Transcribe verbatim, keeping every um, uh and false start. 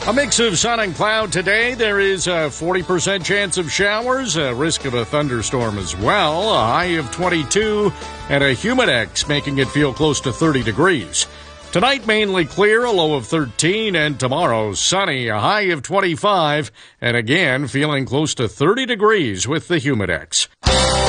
A mix of sun and cloud today. There is a forty percent chance of showers, a risk of a thunderstorm as well, a high of twenty-two, and a humidex making it feel close to thirty degrees. Tonight, mainly clear, a low of thirteen, and tomorrow, sunny, a high of twenty-five, and again, feeling close to thirty degrees with the humidex.